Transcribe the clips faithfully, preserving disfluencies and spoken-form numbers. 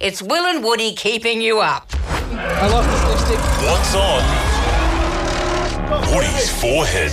It's Will and Woody keeping you up. I lost the lipstick. What's on Woody's forehead?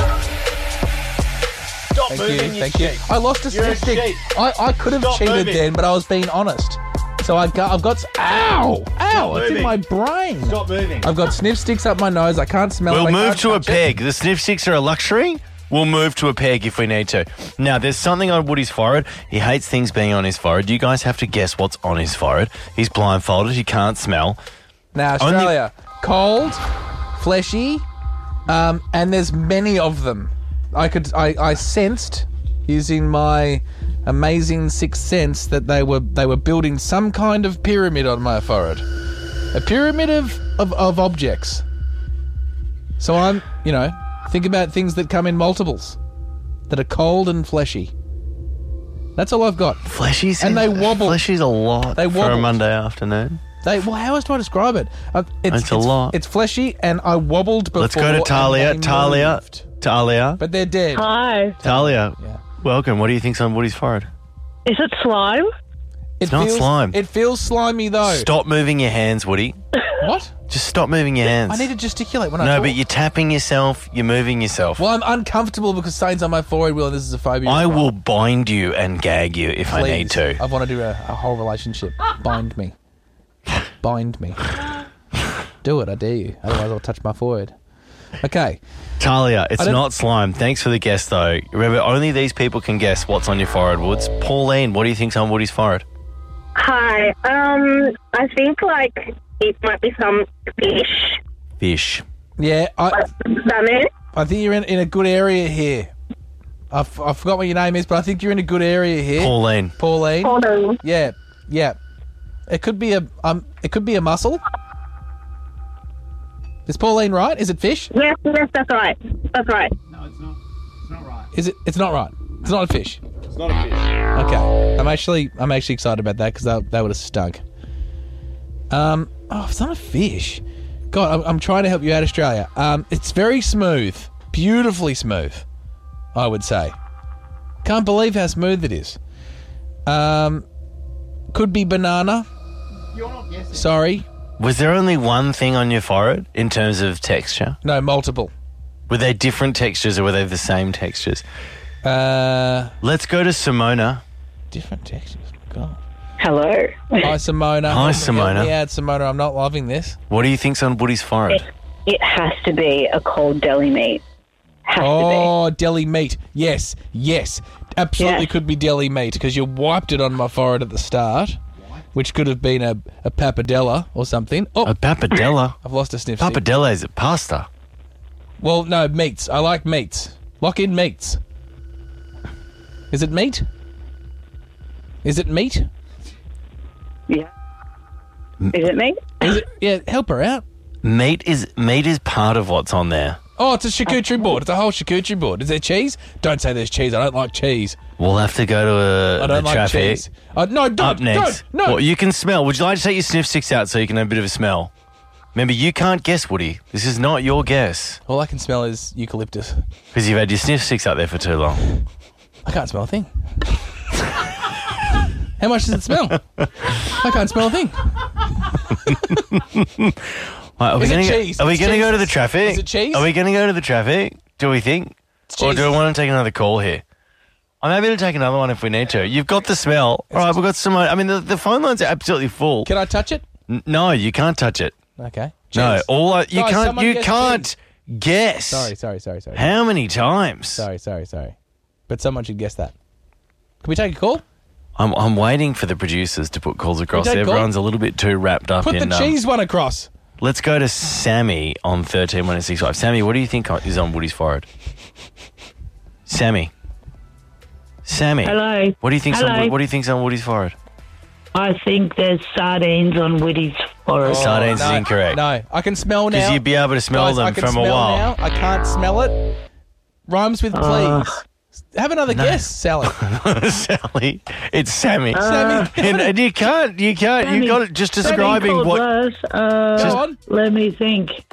Stop Thank moving, you, thank you. I lost a You're a lipstick. sheep. I, I could have Stop cheated moving. then, but I was being honest. So I got, I've got... s- Ow! Ow! It's in moving. my brain. Stop moving. I've got sniff sticks up my nose. I can't smell We'll it. I move can't to a touch it. peg. The sniff sticks are a luxury. We'll move to a peg if we need to. Now, there's something on Woody's forehead. He hates things being on his forehead. You guys have to guess what's on his forehead. He's blindfolded. He can't smell. Now, Only- Australia. Cold, fleshy, um, and there's many of them. I could, I, I sensed, using my amazing sixth sense, that they were they were building some kind of pyramid on my forehead. A pyramid of, of, of objects. So I'm, you know, think about things that come in multiples, that are cold and fleshy. That's all I've got. Fleshy And they wobble. Fleshy's a lot They for a wobble. Monday afternoon. They, well, how else do I describe it? Uh, it's, It's a lot. It's fleshy, and I wobbled before. Let's go to and Talia. they Talia. moved. Talia. But they're dead. Hi. Talia. Yeah. Welcome. What do you think's on Woody's forehead? Is it slime? It not feels, slime. It feels slimy though. Stop moving your hands, Woody. What? Just stop moving your hands. I need to gesticulate when I No, talk. but you're tapping yourself. You're moving yourself. Well, I'm uncomfortable because stains on my forehead, Will, and this is a phobia. I as well. will bind you and gag you if I need Please. to. I want to do a, a whole relationship. Bind me. Bind me. Do it, I dare you. Otherwise, I'll touch my forehead. Okay. Talia, it's I don't- not slime. Thanks for the guess, though. Remember, only these people can guess what's on your forehead, Woods. Pauline, what do you think's on Woody's forehead? Hi. Um, I think like it might be some fish. Fish. Yeah, I, Salmon. I think you're in, in a good area here. I, f- I forgot what your name is, but I think you're in a good area here. Pauline. Pauline. Hold Yeah, yeah. It could be a um. It could be a mussel. Is Pauline right? Is it fish? Yes, yes, that's right. That's right. No, it's not. It's not right. Is it? It's not right. It's not a fish. It's not a fish. Okay. I'm actually I'm actually excited about that because that that would have stunk. Um. Oh, it's not a fish. God, I'm, I'm trying to help you out, Australia. Um. It's very smooth, beautifully smooth. I would say. Can't believe how smooth it is. Um. Could be banana. You're not guessing. Sorry. Was there only one thing on your forehead in terms of texture? No, multiple. Were they different textures or were they the same textures? Uh. Let's go to Simona. Different textures. God. Hello. Hi, Simona. Hi, Help Simona. me out, Simona. I'm not loving this. What do you think's on Woody's forehead? It has to be a cold deli meat. Has Oh, deli meat. Yes, yes. Absolutely Yes. could be deli meat because you wiped it on my forehead at the start, which could have been a, a pappardella or something. Oh, A pappardella? I've lost a sniff. stick. Pappardella is it pasta? Well, no, meats. I like meats. Lock in meats. Is it meat? Is it meat? be. Yeah. Is it me? Is it? Yeah, help her out. Meat is meat is part of what's on there. Oh, it's a charcuterie board. It's a whole charcuterie board. Is there cheese? Don't say there's cheese. I don't like cheese. We'll have to go to a, I the don't like traffic. cheese. Uh, no, don't. Up next. Don't, no. Well, you can smell. Would you like to take your sniff sticks out so you can have a bit of a smell? Remember, you can't guess, Woody. This is not your guess All I can smell is eucalyptus. because you've had your sniff sticks out there for too long. I can't smell a thing. How much does it smell? I can't smell a thing. Right, are we Is it gonna cheese? Go, are we It's going to cheese. go to the traffic? Is it cheese? Are we going to go to the traffic? Do we think? It's Or cheese. do I want to take another call here? I'm happy to take another one if we need to. You've got the smell. All right, we've got some. I mean, the, the phone lines are absolutely full. Can I touch it? N- no, you can't touch it. Okay. No, Cheese. all I, you Guys, can't. someone You guess can't cheese. guess. Sorry, sorry, sorry, sorry. How many times? Sorry, sorry, sorry. But someone should guess that. Can we take a call? I'm I'm waiting for the producers to put calls across. take a call? Everyone's a little bit too wrapped up Put in. the um, cheese one across. Let's go to Sammy on thirteen one six five. Sammy, what do you think is on Woody's forehead? Sammy. Sammy. Hello. What do you think's on Hello. What do you think's on Woody's forehead? I think there's sardines on Woody's forehead. Sardines no, is incorrect. No, I can smell now. Because you'd be able to smell Guys, I them can from smell a while. now. I can't smell it. Rhymes with please. Have another guess, Sally. Sally, it's Sammy. Sammy, and, and you can't, you can't, Sammy- you got it just Something describing called what. worse. Uh, Go on. Let me think.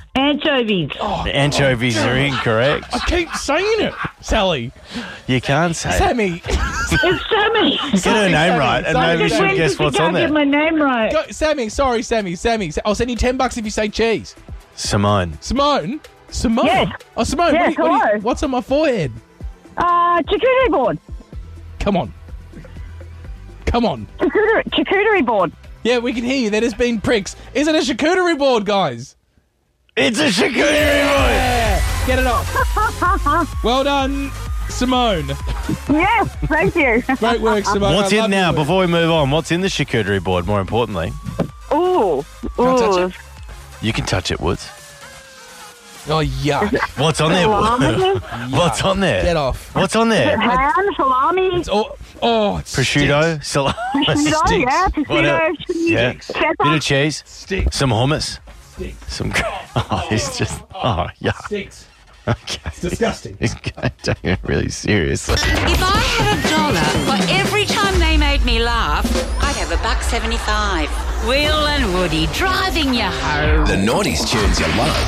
Anchovies. Anchovies are incorrect. I keep saying it, Sally. You can't say it. Sammy. It's Sammy. Get her Sammy, name Sammy, right, and Sammy. maybe Just she'll when guess You what's can't on there. get my name right. Go, Sammy, sorry, Sammy, Sammy. I'll send you ten bucks if you say cheese. Simone. Simone? Simone? Yes. Oh, Simone, Yes, what do you- what do you- hello. what's on my forehead? Uh, charcuterie board. Come on. Come on. Charcuterie, charcuterie board. Yeah, we can hear you. There has been pricks. Is it a charcuterie board, guys? It's a charcuterie board. Yeah. Get it off. Well done, Simone. Yes, thank you. Great work, Simone. What's I in love now? your work. Before we move on, what's in the charcuterie board? More importantly, Ooh. Can I touch Ooh. it? you can touch it, Woods. Oh, yuck. What's on there, Woods? Salami, What's on there? Get off. What's on there? ham, salami, It's all, oh, it Prosciutto, salami, prosciutto, stinks. yeah, What else? prosciutto, cheese, Yeah. cheddar. Bit of cheese, Stinks. some hummus, Stinks. some. Oh, it's just. Oh, yeah. Stinks. Okay. It's disgusting. It's going to take it really seriously. If I had a dollar for every time they made me laugh, I'd have a buck seventy-five. Will and Woody driving you home. The Naughties tunes you love.